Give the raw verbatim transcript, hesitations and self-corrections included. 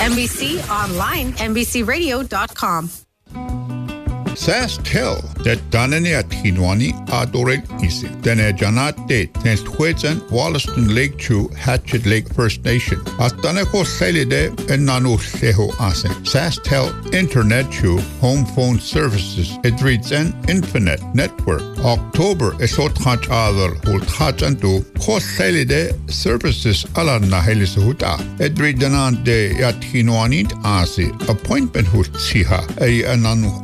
N B C online, N B C radio dot com. SaskTel that Danani at Hinwani Adoren Isi. Dene Janat Date, Tens Twitsen, Wollaston Lake Chew, Hatchet Lake First Nation. As Daneko Selide and Nanu Seho Asen. SaskTel Internet Chew, Home Phone Services, it reads an Infinite Network. October Esot Hach Adel, Ult Hach Andu, Kos Selide Services Alarna Helisuhuta. It read Danan de Yat Hinwani Asi. Appointment Hut Siha, a Ananu